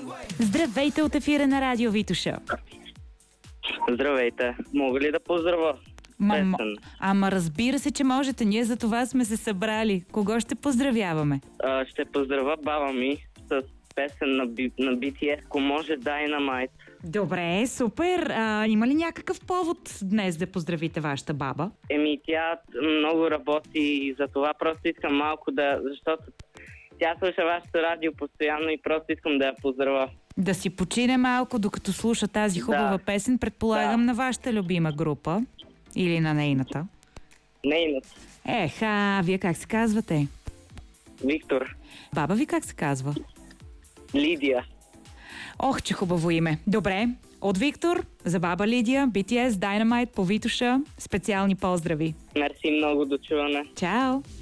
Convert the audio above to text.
Здравейте от ефира на Радио Витоша. Здравейте. Мога ли да поздравя? Ама разбира се, че можете. Ние за това сме се събрали. Кого ще поздравяваме? Ще поздравя баба ми с песен на BTS, ако може Dynamite. Добре, супер. Има ли някакъв повод днес да поздравите вашата баба? Тя много работи и за това просто искам малко защото тя слуша вашето радио постоянно и просто искам да я поздравя. Да си почине малко, докато слуша тази хубава песен, предполагам на вашата любима група или на нейната? Нейната. Вие как се казвате? Виктор. Баба ви как се казва? Лидия. Ох, че хубаво име. Добре, от Виктор за баба Лидия, BTS, Dynamite по Витоша, специални поздрави. Мерси много, до чуване. Чао!